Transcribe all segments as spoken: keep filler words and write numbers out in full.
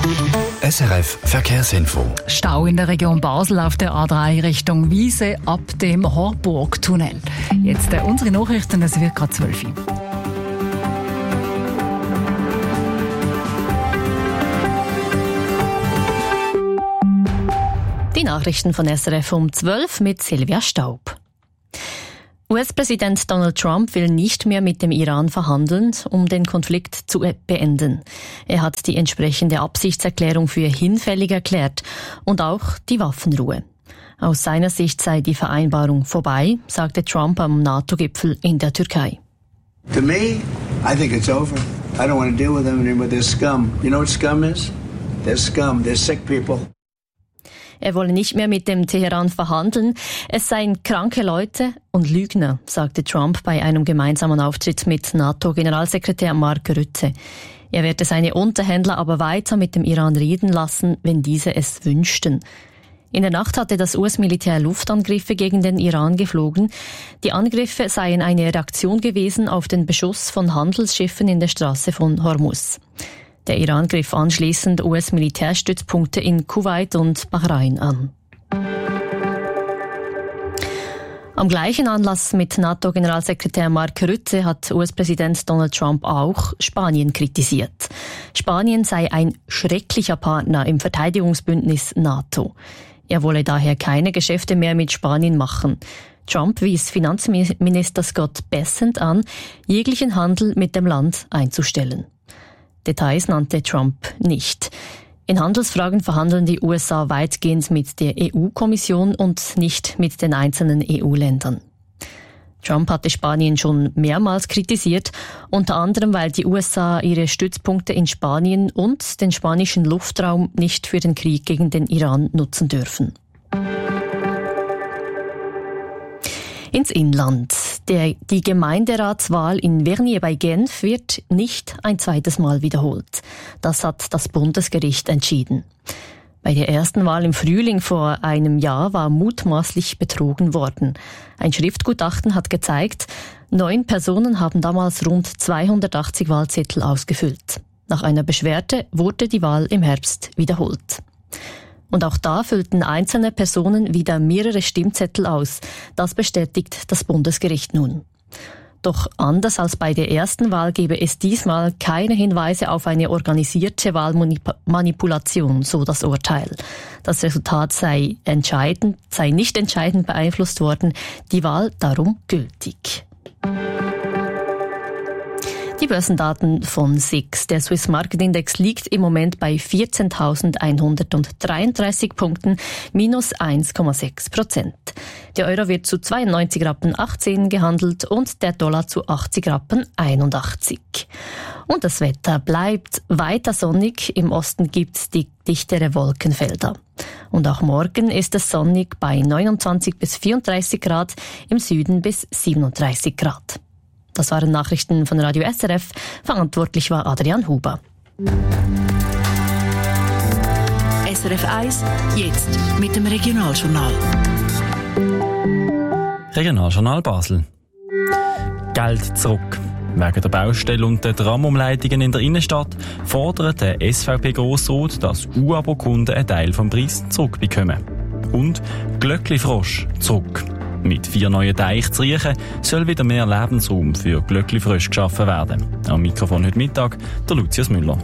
S R F Verkehrsinfo. Stau in der Region Basel auf der A drei Richtung Wiese ab dem Horburg-Tunnel. Jetzt äh, unsere Nachrichten, es wird gerade zwölf Uhr. Die Nachrichten von S R F um zwölf mit Silvia Staub. U S-Präsident Donald Trump will nicht mehr mit dem Iran verhandeln, um den Konflikt zu beenden. Er hat die entsprechende Absichtserklärung für hinfällig erklärt und auch die Waffenruhe. Aus seiner Sicht sei die Vereinbarung vorbei, sagte Trump am NATO-Gipfel in der Türkei. To me, I think it's over. I don't want to deal with them anymore. They're scum. You know what scum is? They're scum. They're sick people. Er wolle nicht mehr mit dem Teheran verhandeln. Es seien kranke Leute und Lügner, sagte Trump bei einem gemeinsamen Auftritt mit NATO-Generalsekretär Mark Rutte. Er werde seine Unterhändler aber weiter mit dem Iran reden lassen, wenn diese es wünschten. In der Nacht hatte das U S-Militär Luftangriffe gegen den Iran geflogen. Die Angriffe seien eine Reaktion gewesen auf den Beschuss von Handelsschiffen in der Straße von Hormuz. Der Iran griff anschließend U S-Militärstützpunkte in Kuwait und Bahrain an. Am gleichen Anlass mit NATO-Generalsekretär Mark Rutte hat U S-Präsident Donald Trump auch Spanien kritisiert. Spanien sei ein schrecklicher Partner im Verteidigungsbündnis NATO. Er wolle daher keine Geschäfte mehr mit Spanien machen. Trump wies Finanzminister Scott Bessent an, jeglichen Handel mit dem Land einzustellen. Details nannte Trump nicht. In Handelsfragen verhandeln die U S A weitgehend mit der E U-Kommission und nicht mit den einzelnen E U-Ländern. Trump hatte Spanien schon mehrmals kritisiert, unter anderem, weil die U S A ihre Stützpunkte in Spanien und den spanischen Luftraum nicht für den Krieg gegen den Iran nutzen dürfen. Ins Inland. Der, die Gemeinderatswahl in Vernier bei Genf wird nicht ein zweites Mal wiederholt. Das hat das Bundesgericht entschieden. Bei der ersten Wahl im Frühling vor einem Jahr war mutmaßlich betrogen worden. Ein Schriftgutachten hat gezeigt, neun Personen haben damals rund zweihundertachtzig Wahlzettel ausgefüllt. Nach einer Beschwerde wurde die Wahl im Herbst wiederholt. Und auch da füllten einzelne Personen wieder mehrere Stimmzettel aus. Das bestätigt das Bundesgericht nun. Doch anders als bei der ersten Wahl gebe es diesmal keine Hinweise auf eine organisierte Wahlmanipulation, so das Urteil. Das Resultat sei entscheidend, sei nicht entscheidend beeinflusst worden, die Wahl darum gültig. Die Börsendaten von S I X. Der Swiss Market Index liegt im Moment bei vierzehntausendeinhundertdreiunddreißig Punkten, minus eins Komma sechs Prozent. Der Euro wird zu zweiundneunzig Rappen achtzehn gehandelt und der Dollar zu achtzig Rappen einundachtzig. Und das Wetter bleibt weiter sonnig. Im Osten gibt's die dichtere Wolkenfelder. Und auch morgen ist es sonnig bei neunundzwanzig bis vierunddreißig Grad, im Süden bis siebenunddreißig Grad. Das waren Nachrichten von Radio S R F. Verantwortlich war Adrian Huber. S R F eins, jetzt mit dem Regionaljournal. Regionaljournal Basel. Geld zurück. Wegen der Baustelle und der Tramumleitungen in der Innenstadt fordert der S V P-Grossrat, dass U-Abo-Kunden einen Teil vom Preis zurückbekommen. Und Glöckli-Frosch zurück. Mit vier neuen Teichen zu Riechen soll wieder mehr Lebensraum für Glöckli-Frösche geschaffen werden. Am Mikrofon heute Mittag der Lucius Müller.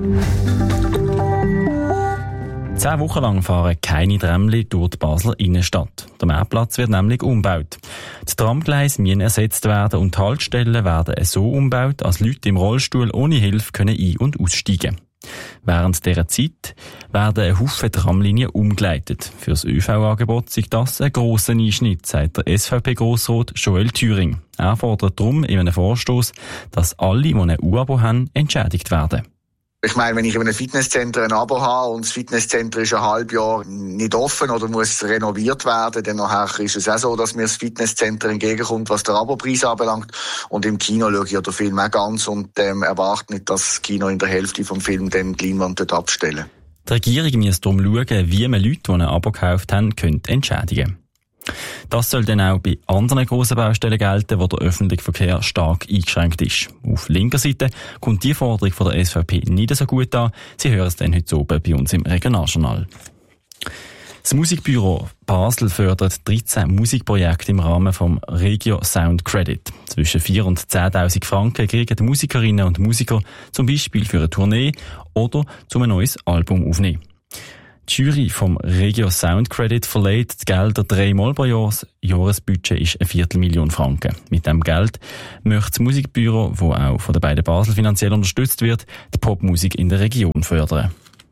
Zehn Wochen lang fahren keine Tramli durch die Basler Innenstadt. Der Mehrplatz wird nämlich umgebaut. Die Tramgleise müssen ersetzt werden und die Haltestellen werden so umgebaut, dass Leute im Rollstuhl ohne Hilfe können ein- und aussteigen können. Während dieser Zeit werden ein Haufen Tramlinien umgeleitet. Für das Ö V-Angebot sei das ein grosser Einschnitt, sagt der S V P-Grossrat Joel Thüring. Er fordert darum in einem Vorstoss, dass alle, die ein U-Abo haben, entschädigt werden. Ich meine, wenn ich in einem Fitnesscenter ein Abo habe und das Fitnesscenter ist ein halbes Jahr nicht offen oder muss renoviert werden, dann nachher ist es auch so, dass mir das Fitnesscenter entgegenkommt, was der Abopreis anbelangt. Und im Kino schaue ich ja den Film auch ganz und ähm, erwarte nicht, dass das Kino in der Hälfte vom Film dann die Leinwand dort abstellen. Die Regierung muss darum schauen, wie man Leute, die ein Abo gekauft haben, entschädigen können. Das soll dann auch bei anderen grossen Baustellen gelten, wo der öffentliche Verkehr stark eingeschränkt ist. Auf linker Seite kommt die Forderung von der S V P nicht so gut an. Sie hören es dann heute oben bei uns im Regionaljournal. Das Musikbüro Basel fördert dreizehn Musikprojekte im Rahmen vom Regio Sound Credit. Zwischen viertausend und zehntausend Franken kriegen die Musikerinnen und Musiker zum Beispiel für eine Tournee oder zum ein neues Album aufnehmen. Die Jury vom Regio Sound Credit verleiht die Gelder dreimal pro Jahr. Das Jahresbudget ist eine Viertelmillion Franken. Mit dem Geld möchte das Musikbüro, das auch von den beiden Basel finanziell unterstützt wird, die Popmusik in der Region fördern.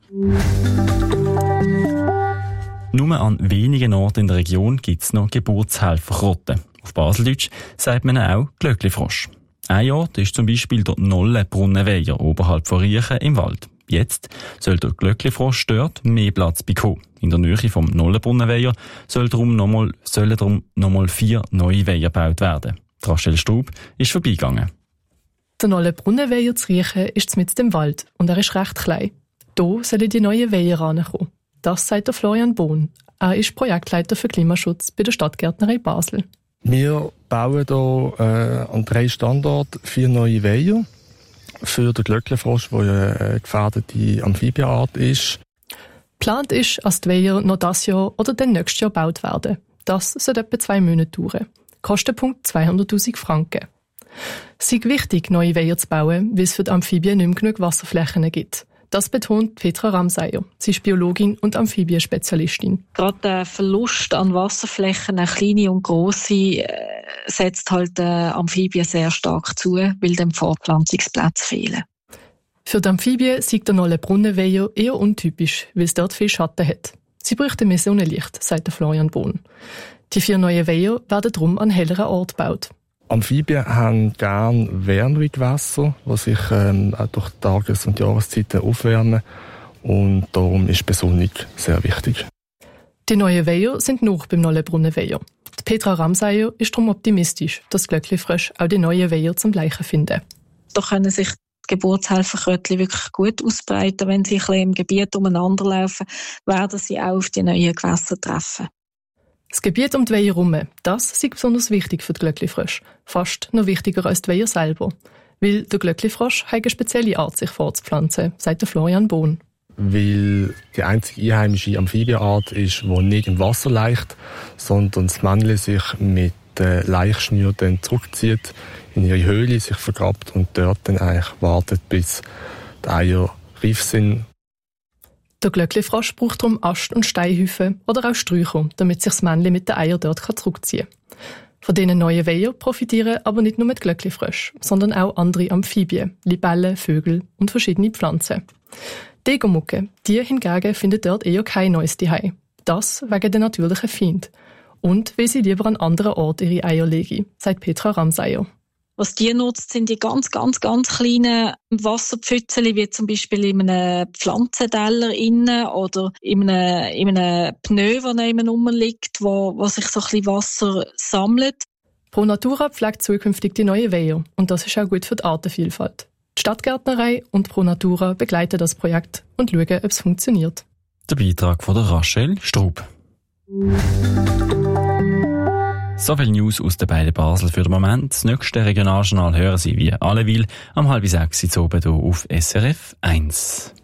Nur an wenigen Orten in der Region gibt es noch Geburtshelferkrotten. Auf Baseldeutsch sagt man auch Glöckli-Frosch. Ein Ort ist zum Beispiel der Nollenbrunnenweiher oberhalb von Riechen im Wald. Jetzt soll der Glöckli-Frosch dort mehr Platz bekommen. In der Nähe vom Nollenbrunnenweiher soll darum nochmal, sollen darum nochmal vier neue Weiher gebaut werden. Rachel Straub ist vorbeigegangen. Der Nollenbrunnenweiher zu Riechen ist mitten im Wald und er ist recht klein. Hier sollen die neuen Weiher herankommen. Das sagt der Florian Bohn. Er ist Projektleiter für Klimaschutz bei der Stadtgärtnerei Basel. Wir bauen hier äh, an drei Standorten vier neue Weiher für den Glöckli-Frosch, der eine gefährdete Amphibienart ist. Geplant ist, dass die Weiher noch dieses Jahr oder dann nächstes Jahr gebaut werden. Das soll etwa zwei Monate dauern. Kostenpunkt zweihunderttausend Franken. Es ist wichtig, neue Weiher zu bauen, weil es für die Amphibien nicht mehr genug Wasserflächen gibt. Das betont Petra Ramseyer. Sie ist Biologin und Amphibienspezialistin. Gerade der Verlust an Wasserflächen, kleine und grosse, setzt halt den Amphibien sehr stark zu, weil dem Fortpflanzungsplätze fehlen. Für die Amphibien sieht der Nollenbrunnenweiher eher untypisch, weil es dort viel Schatten hat. Sie bräuchten mehr Sonnenlicht, sagt der Florian Bohn. Die vier neuen Weiher werden darum an helleren Ort gebaut. Amphibien haben gerne wärmere Gewässer, die sich ähm, auch durch Tages- und Jahreszeiten aufwärmen. Und darum ist Besonnung sehr wichtig. Die neuen Weiher sind noch beim Nollenbrunnenweiher. Petra Ramseyer ist darum optimistisch, dass Glöckli-Frösche auch die neuen Weiher zum Gleichen finden. Da können sich die Geburtshelferkrötchen wirklich gut ausbreiten. Wenn sie ein bisschen im Gebiet umeinander laufen, werden sie auch auf die neuen Gewässer treffen. Das Gebiet um die Weiher herum, das ist besonders wichtig für die Glöckli-Frösche. Fast noch wichtiger als die Weiher selber. Weil der Glöckli-Frosch hat eine spezielle Art, sich fortzupflanzen, sagt der Florian Bohn. Weil die einzige einheimische Amphibienart ist, die nicht im Wasser laicht, sondern das Männchen sich mit der Laichschnur dann zurückzieht, in ihre Höhle sich vergrabt und dort dann eigentlich wartet, bis die Eier reif sind. Der Glöckli-Frosch braucht darum Ast- und Steinhäufen oder auch Sträucher, damit sich das Männchen mit den Eiern dort zurückziehen kann. Von diesen neuen Weiher profitieren aber nicht nur die Glöckli-Frösche, sondern auch andere Amphibien, Libellen, Vögel und verschiedene Pflanzen. Die Egermucke, die hingegen findet dort eher kein neues Zuhause. Das wegen der natürlichen Feinde. Und weil sie lieber an anderen Orten ihre Eier legen, sagt Petra Ramseyer. Was die nutzt, sind die ganz, ganz, ganz kleinen Wasserpfützchen, wie zum Beispiel in einem Pflanzenteller innen oder in einem, in einem Pneu, das neben rumliegt, wo, wo sich so ein bisschen Wasser sammelt. Pro Natura pflegt zukünftig die neue Weiher und das ist auch gut für die Artenvielfalt. Die Stadtgärtnerei und Pro Natura begleiten das Projekt und schauen, ob es funktioniert. Der Beitrag von der Rachel Straub. So viel News aus den beiden Basel für den Moment. Das nächste Regionaljournal hören Sie wie alleweil am halb sechs Uhr oben hier auf S R F eins.